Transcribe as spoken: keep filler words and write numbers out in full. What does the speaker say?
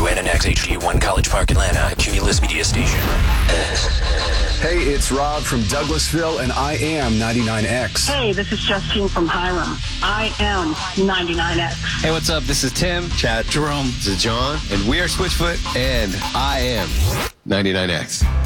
W N N X H D one College Park, Atlanta, Cumulus Media Station. Hey, it's Rob from Douglasville, and I am ninety-nine X. Hey, this is Justine from Hiram. I am ninety-nine X. Hey, what's up? This is Tim, Chad, Jerome, This is John, and we are Switchfoot, and I am ninety-nine X.